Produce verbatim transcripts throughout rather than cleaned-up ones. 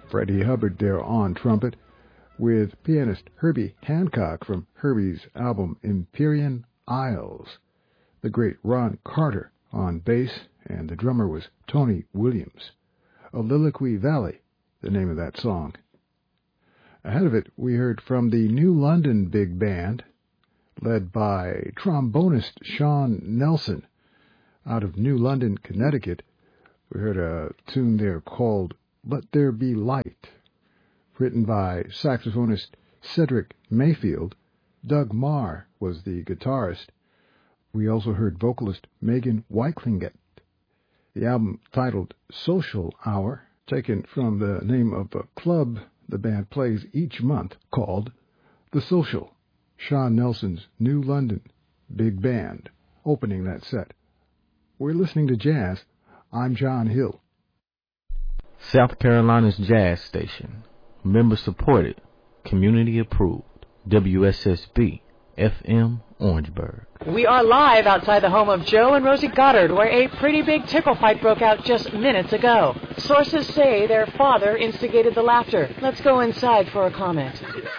Freddie Hubbard there on trumpet, with pianist Herbie Hancock from Herbie's album Empyrean Isles, the great Ron Carter on bass, and the drummer was Tony Williams. Oliloquy Valley, the name of that song. Ahead of it, we heard from the New London Big Band, led by trombonist Sean Nelson out of New London, Connecticut. We heard a tune there called Let There Be Light, written by saxophonist Cedric Mayfield. Doug Marr was the guitarist. We also heard vocalist Megan Weiklinget. The album, titled Social Hour, taken from the name of a club the band plays each month called The Social. Sean Nelson's New London Big Band opening that set. We're listening to jazz. I'm John Hill. South Carolina's jazz station. Member supported. Community approved. W S S B F M Orangeburg. We are live outside the home of Joe and Rosie Goddard, where a pretty big tickle fight broke out just minutes ago. Sources say their father instigated the laughter. Let's go inside for a comment.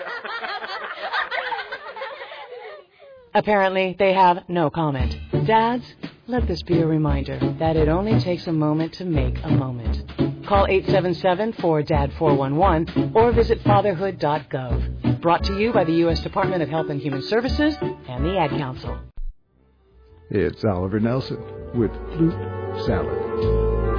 Apparently, they have no comment. Dads, let this be a reminder that it only takes a moment to make a moment. Call eight seven seven, four D A D, four one one or visit fatherhood dot gov. Brought to you by the U S Department of Health and Human Services and the Ad Council. It's Oliver Nelson with Flute Salad.